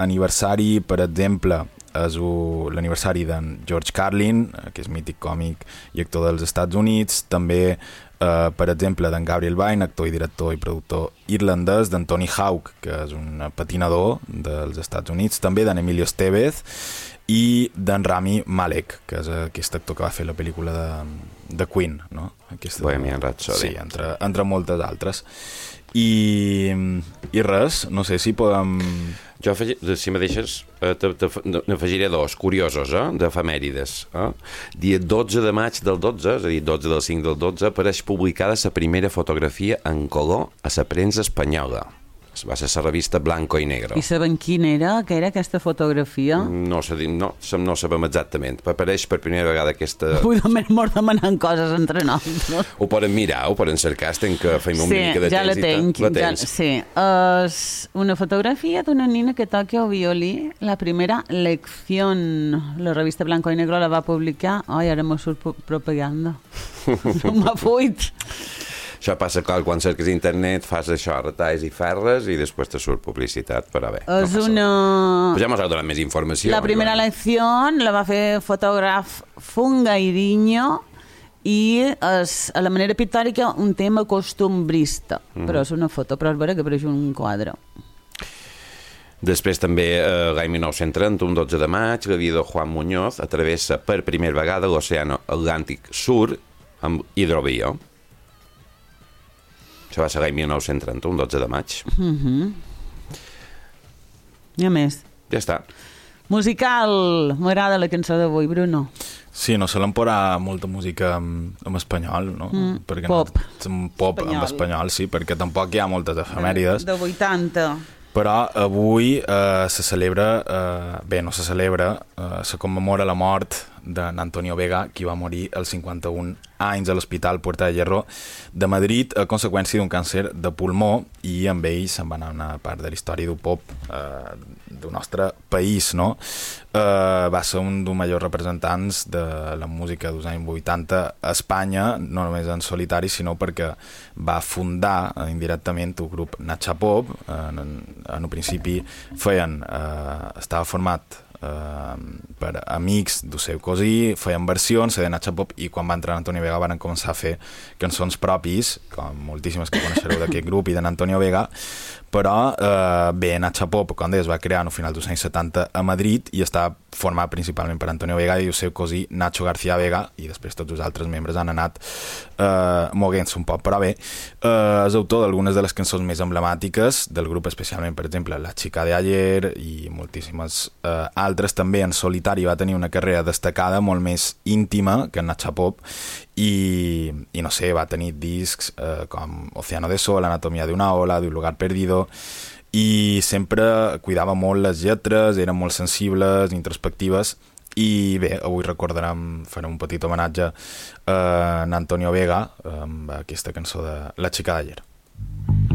aniversari, per exemple, és l'aniversari d'en George Carlin, que és mític còmic i actor dels Estats Units, també per exemple d'en Gabriel Byrne, actor i director i productor irlandès, d'en Tony Hawk, que és un patinador dels Estats Units, també d'en Emilio Estevez i d'en Rami Malek, que és aquest actor que va fer la pel·lícula de Queen, no? Bohemian Rhapsody. Sí, entre moltes altres. I res, no sé si podem... Jo, si me deixes, n'afegiré dos curiosos, d'efemèrides. Dia 12 de maig del 12, és a dir, 12 del 5 del 12, apareix publicada la primera fotografia en color a la premsa espanyola. Va ser la revista Blanco i Negro. I saben quina era, que era aquesta fotografia? No sabem exactament. Apareix per primera vegada aquesta... Vull mort demanant coses entre nosaltres. Ho poden mirar, ho poden cercar, estem que feim una mica de temps. Ja la tenc. Sí, és una fotografia d'una nina que toca el violí. La primera lecció, la revista Blanco i Negro la va publicar. Ai, ara m'ho surt propaganda. No m'ha fuit. Això passa, clar, quan cerques internet fas això, retalls i ferres i després te surt publicitat, però bé. És una... Pues ja m'has donat més informació. La primera lecció la va fer fotògraf Fungairiño i és, a la manera pictòrica, un tema costumbrista. Però és una foto, però és vera que pareix un quadre. Després també, l'any 1930, un 12 de maig, l'aviador Juan Muñoz travessa per primera vegada l'oceà Atlàntic Sur amb hidroavió. Això va ser l'any 1930, un 12 de maig. I a més? Ja està. Musical. M'agrada la cançó d'avui, Bruno. Sí, no solen posar molta música en espanyol, no? Pop. Pop en espanyol, sí, perquè tampoc hi ha moltes efemèrides. De 80. Però avui se celebra, no se celebra, se commemora la mort d'Antonio Vega, qui va morir als 51 anys a l'Hospital Puerta de Hierro de Madrid a conseqüència d'un càncer de pulmó, i amb ell se'n va anar una part de la història del pop del nostre país, no? Va ser un dels majors representants de la música dels anys 80 a Espanya, no només en solitari, sinó perquè va fundar indirectament el grup Nacha Pop. En un principi estava format per amics del seu cosí, feien versions de Nacha Pop, i quan va entrar Antonio Vega van començar a fer cançons propis, com moltíssimes que coneixereu d'aquest grup i d'Antonio Vega. Però Nacha Pop, com deies, va crear al final dels anys 70 a Madrid i està format principalment per Antonio Vega i el seu cosí Nacho García Vega, i després tots els altres membres han anat moguent-se un poc. Però bé, és autor d'algunes de les cançons més emblemàtiques del grup, especialment, per exemple, La chica de ayer i moltíssimes altres. També en solitari va tenir una carrera destacada, molt més íntima que en Nacha Pop, i no sé, va tenir discs com Océano de Sol, Anatomía de una ola, Un lugar perdido, i sempre cuidava molt les lletres, eren molt sensibles, introspectives. I bé, avui farem un petit homenatge a Antonio Vega amb aquesta cançó de La chica de ayer.